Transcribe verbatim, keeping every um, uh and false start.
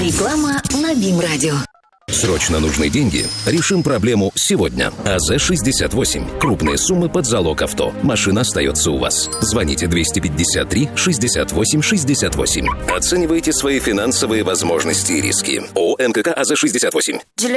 Реклама на БИМ-радио. Срочно нужны деньги? Решим проблему сегодня. АЗ шестьдесят восемь. Крупные суммы под залог авто. Машина остается у вас. Звоните двести пятьдесят три шестьдесят восемь шестьдесят восемь. Оценивайте свои финансовые возможности и риски. ООО МКК АЗ шестьдесят восемь.